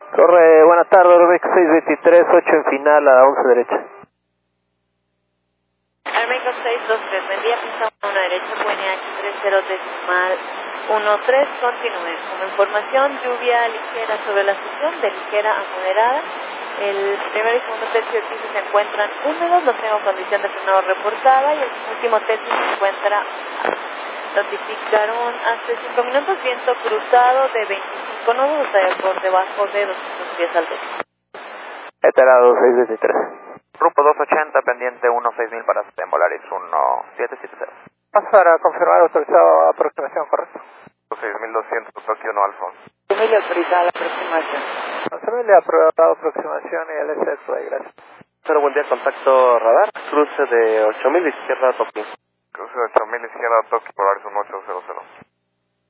Corre, buenas tardes, Aeroméxico 623, 8 en final a 11 derecha. Aeroméxico 623, buen día, pista 1 derecha, QNH 30.13, continúe. Como información, lluvia ligera sobre la estación, de ligera a moderada. El primer y segundo tercio del piso se encuentran húmedos, no tengo condición de frenado reportada y el último tercio se encuentra. Notificaron hace 5 minutos viento cruzado de 25 nodos, o sea, por debajo de 200 pies al décimo. Eterado 623. Grupo 280, pendiente 16000 para Volaris 1770. Pasar a confirmar autorizado aproximación, correcto. 6200, Tokio no Alfonso. Emilio, autorizada la aproximación. Confirme la aprobada aproximación y el SSY, gracias. Pero buen día, contacto radar, cruce de 8000 izquierda Tokio. Cruce de 8000 izquierda Tokio, Polaris 1800.